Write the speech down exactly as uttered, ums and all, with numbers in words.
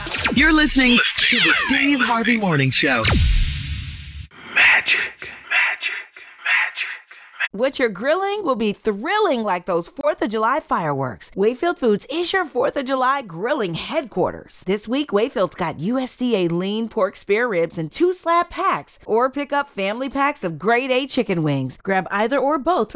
You're listening to the Steve Harvey Morning Show. Magic, magic, magic. What you're grilling will be thrilling like those fourth of July fireworks. Wayfield Foods is your fourth of July grilling headquarters. This week, Wayfield's got U S D A lean pork spare ribs in two slab packs, or pick up family packs of grade A chicken wings. Grab either or both